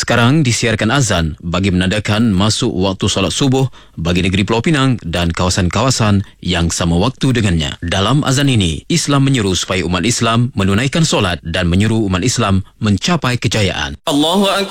Sekarang disiarkan azan bagi menandakan masuk waktu solat subuh bagi negeri Pulau Pinang dan kawasan-kawasan yang sama waktu dengannya. Dalam azan ini, Islam menyeru supaya umat Islam menunaikan solat dan menyeru umat Islam mencapai kejayaan. Allahu Akbar.